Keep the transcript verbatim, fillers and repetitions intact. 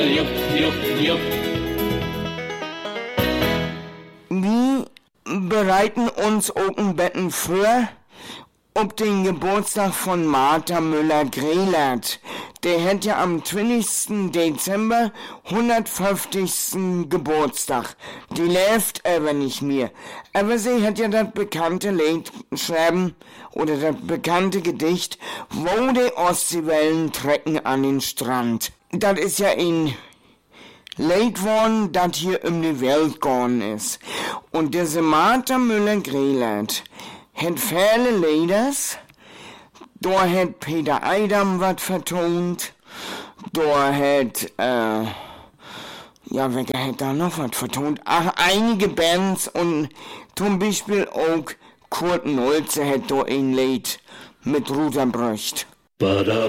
Jupp, jupp, jupp. Wir bereiten uns Openbetten vor ob den Geburtstag von Martha Müller-Grelert. Der hat ja am zwanzigsten Dezember hundertfünfzigsten Geburtstag. Die lebt aber nicht mehr. Aber sie hat ja das bekannte Lied schreiben, oder das bekannte Gedicht, wo die Ostseewellen trecken an den Strand. Das ist ja ein Lied worden, das hier um die Welt gegangen ist. Und diese Martha Müller-Grelert hat viele Lieders. Da hat Peter Eidam was vertont. Da hat, äh, ja, wer hat da noch was vertont? Ach, einige Bands und zum Beispiel auch Kurt Nolze hat da ein Lied mit Ruder Bröcht. Bada